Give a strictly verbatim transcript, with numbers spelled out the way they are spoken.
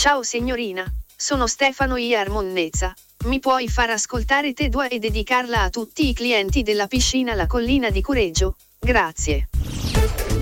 Ciao signorina, sono Stefano Iar Monnezza. Mi puoi far ascoltare Te due e dedicarla a tutti i clienti della piscina La Collina di Cureggio? Grazie.